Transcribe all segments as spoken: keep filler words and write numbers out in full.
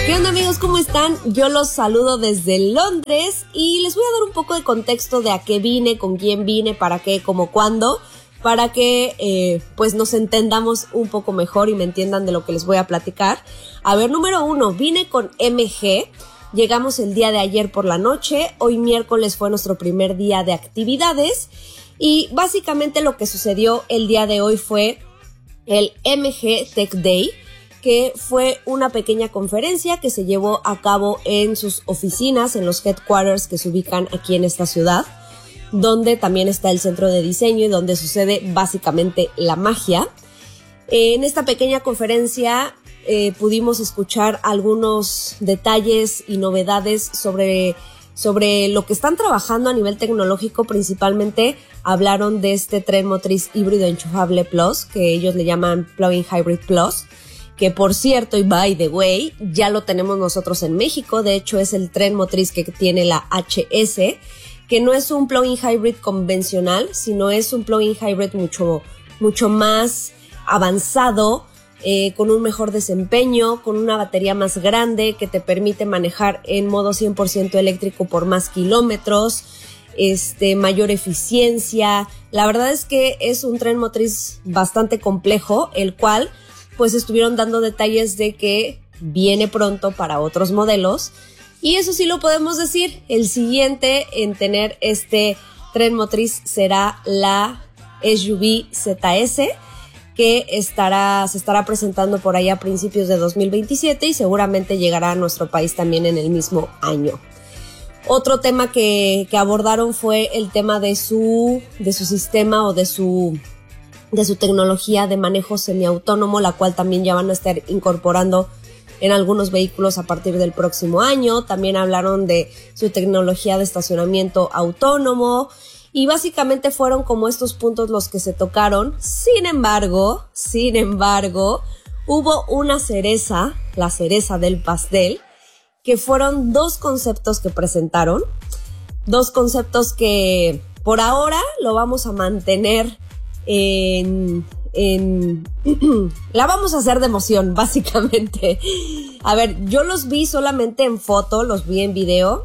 ¿Qué onda, amigos? ¿Cómo están? Yo los saludo desde Londres y les voy a dar un poco de contexto de a qué vine, con quién vine, para qué, cómo, cuándo, para que eh, pues nos entendamos un poco mejor y me entiendan de lo que les voy a platicar. A ver, número uno, vine con M G. Llegamos el día de ayer por la noche. Hoy miércoles fue nuestro primer día de actividades y básicamente lo que sucedió el día de hoy fue el M G Tech Day, que fue una pequeña conferencia que se llevó a cabo en sus oficinas, en los headquarters que se ubican aquí en esta ciudad, donde también está el centro de diseño y donde sucede básicamente la magia. En esta pequeña conferencia eh, pudimos escuchar algunos detalles y novedades sobre, sobre lo que están trabajando a nivel tecnológico. Principalmente hablaron de este tren motriz híbrido enchufable Plus, que ellos le llaman Plug-in Hybrid Plus, que por cierto, y by the way, ya lo tenemos nosotros en México. De hecho, es el tren motriz que tiene la H S, que no es un plug-in hybrid convencional, sino es un plug-in hybrid mucho, mucho más avanzado, eh, con un mejor desempeño, con una batería más grande que te permite manejar en modo cien por ciento eléctrico por más kilómetros, este, mayor eficiencia. La verdad es que es un tren motriz bastante complejo, el cual pues estuvieron dando detalles de que viene pronto para otros modelos. Y eso sí lo podemos decir, el siguiente en tener este tren motriz será la S U V Z S, que estará, se estará presentando por ahí a principios de dos mil veintisiete y seguramente llegará a nuestro país también en el mismo año. Otro tema que, que abordaron fue el tema de su, de su sistema o de su... de su tecnología de manejo semiautónomo, la cual también ya van a estar incorporando en algunos vehículos a partir del próximo año. También hablaron de su tecnología de estacionamiento autónomo y básicamente fueron como estos puntos los que se tocaron. Sin embargo, sin embargo, hubo una cereza, la cereza del pastel, que fueron dos conceptos que presentaron, dos conceptos que por ahora lo vamos a mantener En, en la vamos a hacer de emoción, básicamente. A ver, yo los vi solamente en foto, los vi en video,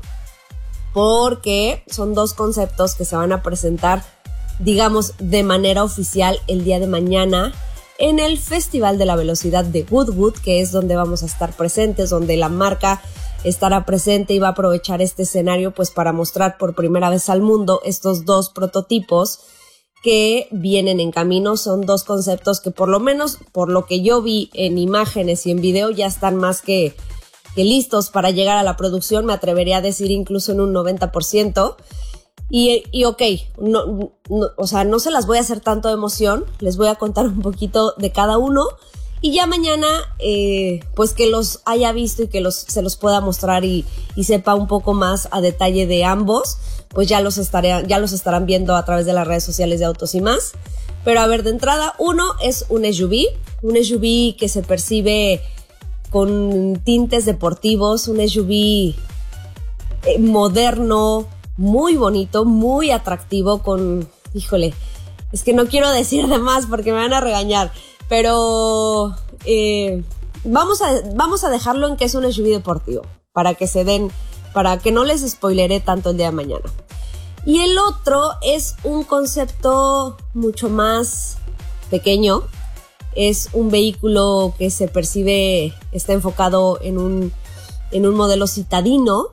porque son dos conceptos que se van a presentar, digamos, de manera oficial el día de mañana en el Festival de la Velocidad de Goodwood, que es donde vamos a estar presentes, donde la marca estará presente y va a aprovechar este escenario pues para mostrar por primera vez al mundo estos dos prototipos que vienen en camino. Son dos conceptos que por lo menos por lo que yo vi en imágenes y en video ya están más que, que listos para llegar a la producción. Me atrevería a decir incluso en un noventa por ciento. Y, y ok, no, no, o sea, no se las voy a hacer tanto de emoción, les voy a contar un poquito de cada uno y ya mañana eh, pues que los haya visto y que los, se los pueda mostrar y, y sepa un poco más a detalle de ambos, pues ya los estaré, ya los estarán viendo a través de las redes sociales de Autos y Más. Pero a ver, de entrada, uno es un S U V, un S U V que se percibe con tintes deportivos, un S U V eh, moderno, muy bonito, muy atractivo, con, híjole, es que no quiero decir de más porque me van a regañar, pero eh, vamos a, vamos a dejarlo en que es un S U V deportivo, para que se den, para que no les spoileré tanto el día de mañana. Y el otro es un concepto mucho más pequeño. Es un vehículo que se percibe, está enfocado en un, en un modelo citadino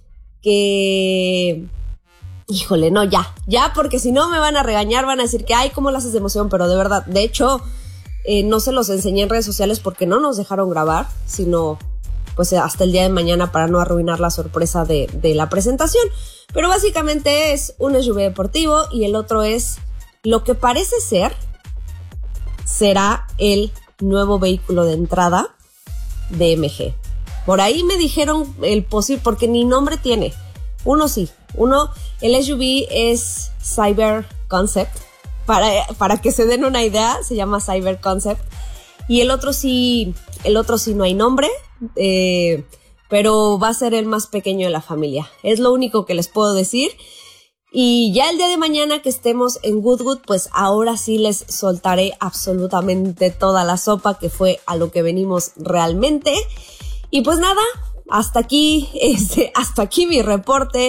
que, híjole, no, ya, ya, porque si no me van a regañar, van a decir que, ay, ¿cómo lo haces de emoción? Pero de verdad, de hecho, eh, no se los enseñé en redes sociales porque no nos dejaron grabar, sino pues hasta el día de mañana para no arruinar la sorpresa de, de la presentación. Pero básicamente es un S U V deportivo y el otro es lo que parece ser, será el nuevo vehículo de entrada de M G. Por ahí me dijeron el posible, porque ni nombre tiene. Uno sí, uno, el S U V es Cyber Concept, para, para que se den una idea, se llama Cyber Concept. Y el otro sí, el otro sí no hay nombre, eh, pero va a ser el más pequeño de la familia. Es lo único que les puedo decir. Y ya el día de mañana que estemos en Goodwood, pues ahora sí les soltaré absolutamente toda la sopa, que fue a lo que venimos realmente. Y pues nada, hasta aquí, este, hasta aquí mi reporte